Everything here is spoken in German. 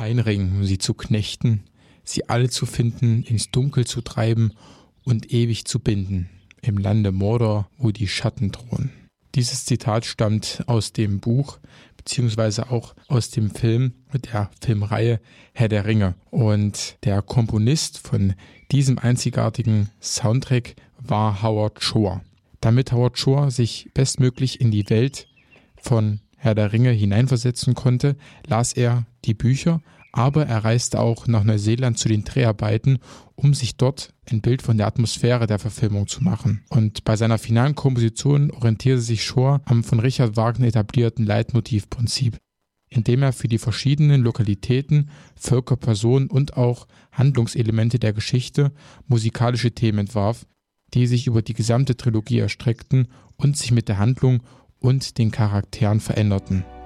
einringen, sie zu knechten, sie alle zu finden, ins Dunkel zu treiben und ewig zu binden, im Lande Mordor, wo die Schatten drohen. Dieses Zitat stammt aus dem Buch, beziehungsweise auch aus dem Film, der Filmreihe Herr der Ringe. Und der Komponist von diesem einzigartigen Soundtrack war Howard Shore. Damit Howard Shore sich bestmöglich in die Welt von Herr der Ringe hineinversetzen konnte, las er die Bücher, aber er reiste auch nach Neuseeland zu den Dreharbeiten, um sich dort ein Bild von der Atmosphäre der Verfilmung zu machen. Und bei seiner finalen Komposition orientierte sich Shore am von Richard Wagner etablierten Leitmotivprinzip, indem er für die verschiedenen Lokalitäten, Völker, Personen und auch Handlungselemente der Geschichte musikalische Themen entwarf, die sich über die gesamte Trilogie erstreckten und sich mit der Handlung und den Charakteren veränderten.